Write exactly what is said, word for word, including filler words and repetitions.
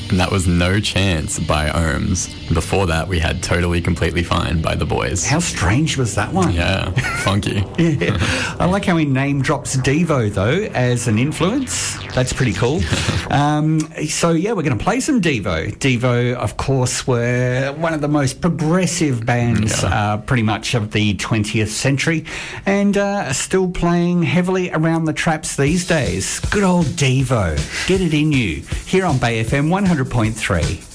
And that was No Chance by Ohms. Before that, we had Totally Completely Fine by The Boys. How strange was that one? Yeah, funky. Yeah. I like how he name drops Devo, though, as an influence. That's pretty cool. um, so, yeah, we're going to play some Devo. Devo, of course, were one of the most progressive bands yeah. uh, pretty much of the twentieth century, and uh, are still playing heavily around the traps these days. Good old Devo. Get it in you. Here on Bay F M one hundred point three.